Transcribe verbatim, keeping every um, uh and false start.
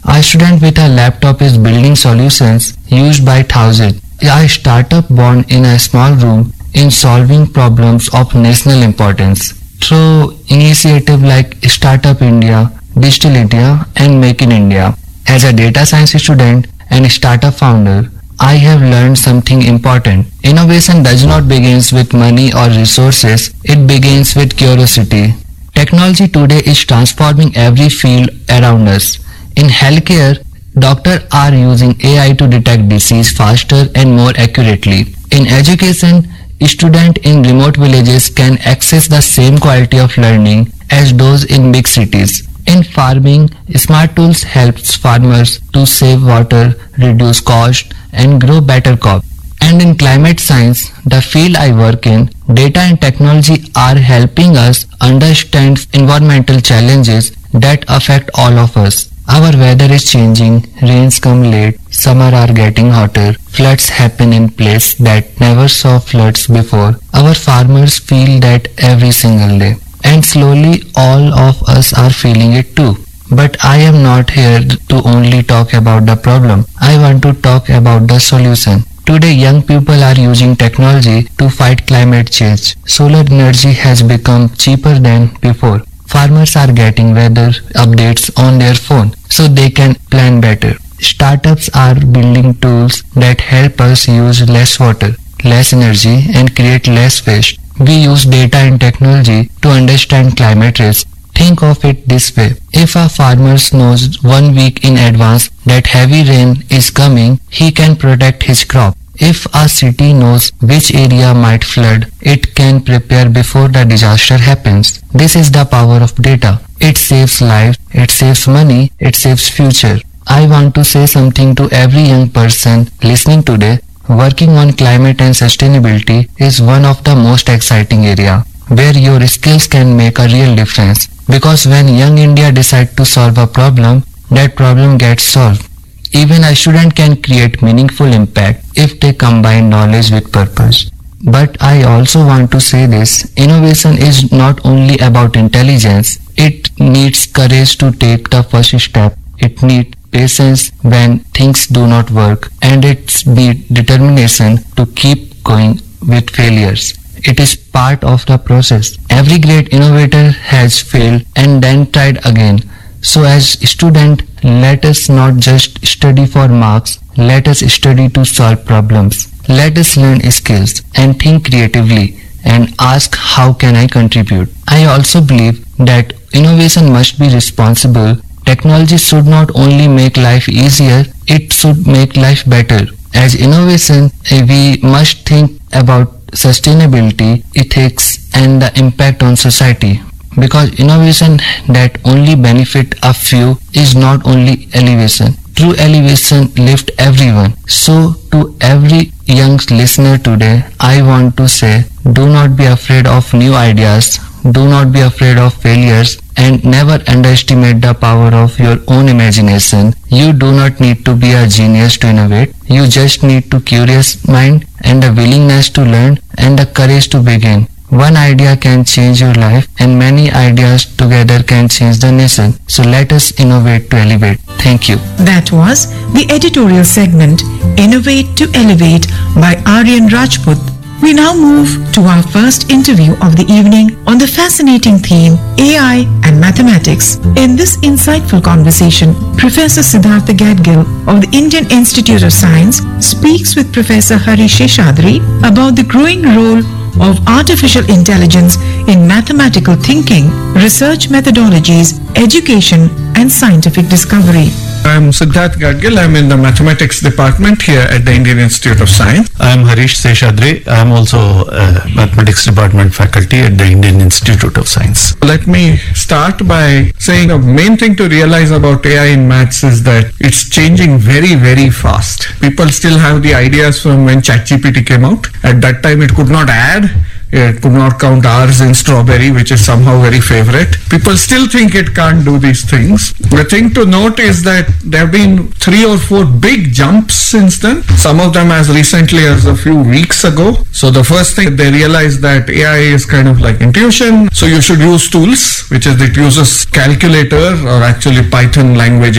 A student with a laptop is building solutions used by thousands. A startup born in a small room in solving problems of national importance. Through initiatives like Startup India, Digital India and Make in India. As a data science student and startup founder, I have learned something important. Innovation does not begin with money or resources, it begins with curiosity. Technology today is transforming every field around us. In healthcare, doctors are using A I to detect disease faster and more accurately. In education, students in remote villages can access the same quality of learning as those in big cities. In farming, smart tools helps farmers to save water, reduce cost, and grow better crops. And in climate science, the field I work in, data and technology are helping us understand environmental challenges that affect all of us. Our weather is changing, rains come late, summer are getting hotter, floods happen in places that never saw floods before. Our farmers feel that every single day. And slowly all of us are feeling it too. But I am not here to only talk about the problem. I want to talk about the solution. Today young people are using technology to fight climate change. Solar energy has become cheaper than before. Farmers are getting weather updates on their phone so they can plan better. Startups are building tools that help us use less water, less energy and create less waste. We use data and technology to understand climate risk. Think of it this way. If a farmer knows one week in advance that heavy rain is coming, he can protect his crop. If a city knows which area might flood, it can prepare before the disaster happens. This is the power of data. It saves lives, it saves money, it saves future. I want to say something to every young person listening today. Working on climate and sustainability is one of the most exciting areas where your skills can make a real difference. Because when young India decide to solve a problem, that problem gets solved. Even a student can create meaningful impact if they combine knowledge with purpose. But I also want to say this, innovation is not only about intelligence, it needs courage to take the first step. It needs patience when things do not work, and it's need determination to keep going with failures. It is part of the process. Every great innovator has failed and then tried again. So as student, let us not just study for marks, let us study to solve problems. Let us learn skills and think creatively and ask how can I contribute. I also believe that innovation must be responsible. Technology should not only make life easier, it should make life better. As innovation, we must think about sustainability, ethics, and the impact on society. Because innovation that only benefit a few is not only elevation. True elevation lifts everyone. So to every young listener today, I want to say, do not be afraid of new ideas, do not be afraid of failures, and never underestimate the power of your own imagination. You do not need to be a genius to innovate. You just need to curious mind and the willingness to learn and the courage to begin. One idea can change your life and many ideas together can change the nation. So let us innovate to elevate. Thank you. That was the editorial segment Innovate to Elevate by Aryan Rajput. We now move to our first interview of the evening on the fascinating theme A I and mathematics. In this insightful conversation, Professor Siddhartha Gadgil of the Indian Institute of Science speaks with Professor Harish Seshadri about the growing role of artificial intelligence in mathematical thinking, research methodologies, education, and scientific discovery. I'm Siddharth Gadgil. I'm in the mathematics department here at the Indian Institute of Science. I'm Harish Seshadri. I'm also a mathematics department faculty at the Indian Institute of Science. Let me start by saying the main thing to realize about A I in maths is that it's changing very, very fast. People still have the ideas from when ChatGPT came out. At that time, it could not add. It could not count R's in strawberry, which is somehow very favorite. People still think it can't do these things. The thing to note is that there have been three or four big jumps since then. Some of them as recently as a few weeks ago. So the first thing they realized that A I is kind of like intuition. So you should use tools, which is it uses calculator or actually Python language